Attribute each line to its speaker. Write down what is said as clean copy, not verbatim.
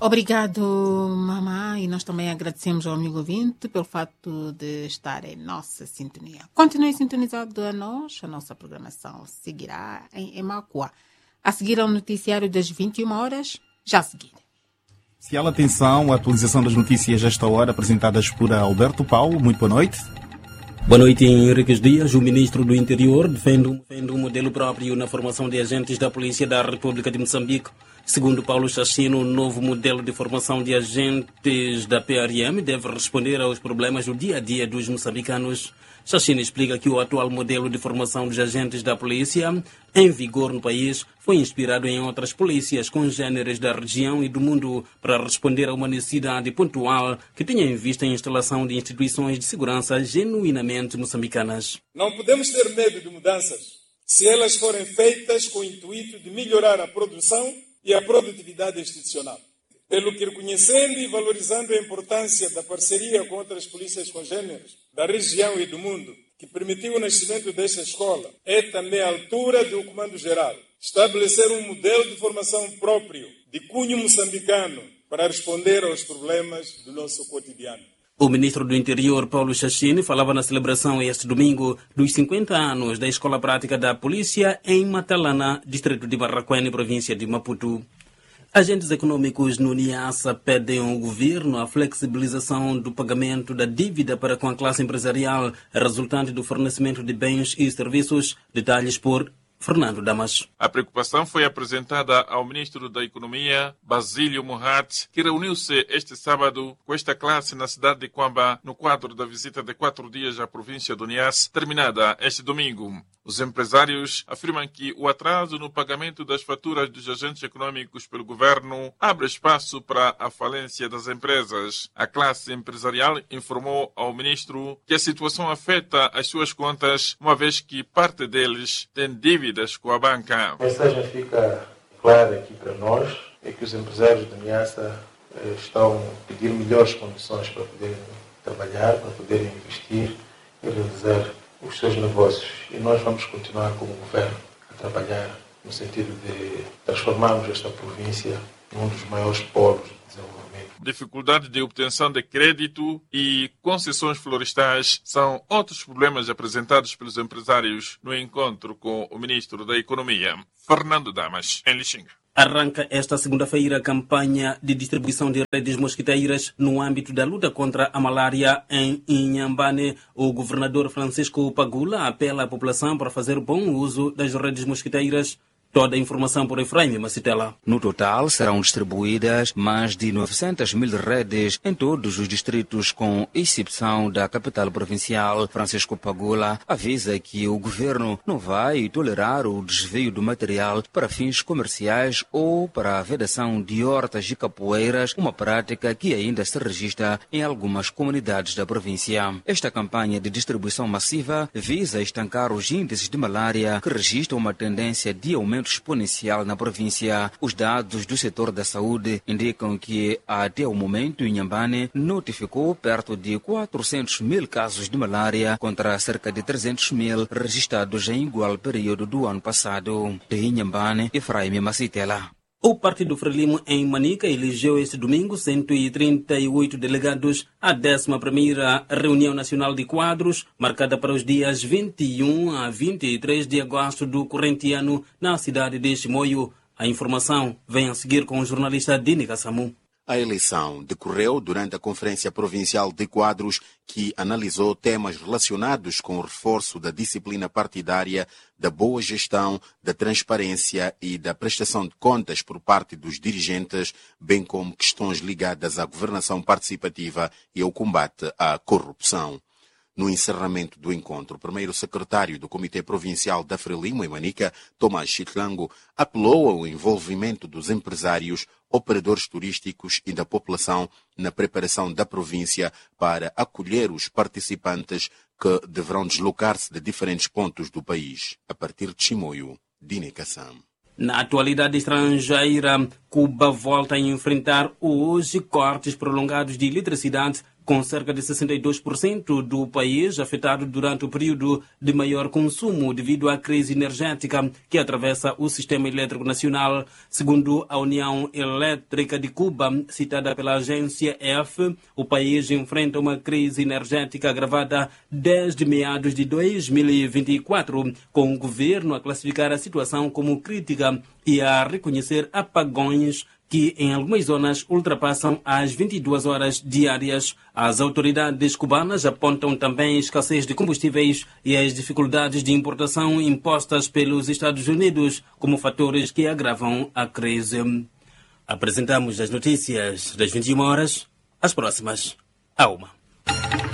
Speaker 1: Obrigado, mamãe, e nós também agradecemos ao amigo ouvinte pelo fato de estar em nossa sintonia. Continue sintonizado a nossa programação seguirá em Emacua. A seguir ao noticiário das 21 horas, já a seguir.
Speaker 2: Especial atenção, a atualização das notícias esta hora, apresentadas por Alberto Paulo. Muito boa noite.
Speaker 3: Boa noite, Henriques Dias. O ministro do Interior defende um modelo próprio na formação de agentes da Polícia da República de Moçambique. Segundo Paulo Chachino, o novo modelo de formação de agentes da PRM deve responder aos problemas do dia a dia dos moçambicanos. Chachino explica que o atual modelo de formação dos agentes da polícia, em vigor no país, foi inspirado em outras polícias congêneres da região e do mundo para responder a uma necessidade pontual que tinha em vista a instalação de instituições de segurança genuinamente moçambicanas.
Speaker 4: Não podemos ter medo de mudanças se elas forem feitas com o intuito de melhorar a produção e a produtividade institucional. Pelo que, reconhecendo e valorizando a importância da parceria com outras polícias congêneres da região e do mundo, que permitiu o nascimento desta escola, é também a altura do Comando-Geral estabelecer um modelo de formação próprio, de cunho moçambicano, para responder aos problemas do nosso cotidiano.
Speaker 3: O ministro do Interior, Paulo Chachine, falava na celebração este domingo dos 50 anos da Escola Prática da Polícia em Matalana, distrito de Barraquene, província de Maputo. Agentes econômicos no Niassa pedem ao governo a flexibilização do pagamento da dívida para com a classe empresarial, resultante do fornecimento de bens e serviços. Detalhes por Fernando Damas.
Speaker 5: A preocupação foi apresentada ao ministro da Economia, Basílio Muhat, que reuniu-se este sábado com esta classe na cidade de Quamba, no quadro da visita de 4 dias à província do Niassa, terminada este domingo. Os empresários afirmam que o atraso no pagamento das faturas dos agentes econômicos pelo governo abre espaço para a falência das empresas. A classe empresarial informou ao ministro que a situação afeta as suas contas, uma vez que parte deles tem dívidas com a banca.
Speaker 6: A mensagem fica clara aqui para nós, é que os empresários de Niassa estão a pedir melhores condições para poderem trabalhar, para poderem investir e realizar os seus negócios. E nós vamos continuar como governo a trabalhar no sentido de transformarmos esta província num dos maiores polos de desenvolvimento.
Speaker 5: Dificuldade de obtenção de crédito e concessões florestais são outros problemas apresentados pelos empresários no encontro com o ministro da Economia, Fernando Damas, em Lixinga.
Speaker 3: Arranca esta segunda-feira a campanha de distribuição de redes mosquiteiras no âmbito da luta contra a malária em Inhambane. O governador Francisco Pagula apela à população para fazer bom uso das redes mosquiteiras. Toda a informação por Efraim Macitela.
Speaker 7: No total, serão distribuídas mais de 900 mil redes em todos os distritos, com exceção da capital provincial. Francisco Pagula avisa que o governo não vai tolerar o desvio do material para fins comerciais ou para a vedação de hortas e capoeiras, uma prática que ainda se registra em algumas comunidades da província. Esta campanha de distribuição massiva visa estancar os índices de malária, que registram uma tendência de aumento exponencial na província. Os dados do setor da saúde indicam que, até o momento, Inhambane notificou perto de 400 mil casos de malária, contra cerca de 300 mil registrados em igual período do ano passado. De Inhambane, Efraim Macitela.
Speaker 3: O Partido Frelimo em Manica elegeu este domingo 138 delegados à 11ª Reunião Nacional de Quadros, marcada para os dias 21 a 23 de agosto do corrente ano na cidade de Chimoio. A informação vem a seguir com o jornalista Dini Kassamu.
Speaker 8: A eleição decorreu durante a Conferência Provincial de Quadros, que analisou temas relacionados com o reforço da disciplina partidária, da boa gestão, da transparência e da prestação de contas por parte dos dirigentes, bem como questões ligadas à governação participativa e ao combate à corrupção. No encerramento do encontro, o primeiro secretário do Comitê Provincial da Frelimo, em Manica, Tomás Chitlango, apelou ao envolvimento dos empresários, operadores turísticos e da população na preparação da província para acolher os participantes que deverão deslocar-se de diferentes pontos do país. A partir de Chimoio, Dine Kassam.
Speaker 3: Na atualidade estrangeira, Cuba volta a enfrentar hoje cortes prolongados de eletricidade com cerca de 62% do país afetado durante o período de maior consumo devido à crise energética que atravessa o sistema elétrico nacional. Segundo a União Elétrica de Cuba, citada pela agência EF, o país enfrenta uma crise energética agravada desde meados de 2024, com o governo a classificar a situação como crítica e a reconhecer apagões que em algumas zonas ultrapassam as 22 horas diárias. As autoridades cubanas apontam também a escassez de combustíveis e as dificuldades de importação impostas pelos Estados Unidos como fatores que agravam a crise. Apresentamos as notícias das 21 horas, as próximas, à 1.